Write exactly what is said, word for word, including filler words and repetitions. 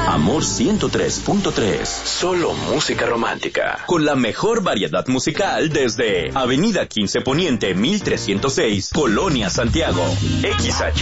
Amor ciento tres punto tres. Solo música romántica. Con la mejor variedad musical desde Avenida quince Poniente mil trescientos seis, Colonia Santiago. X H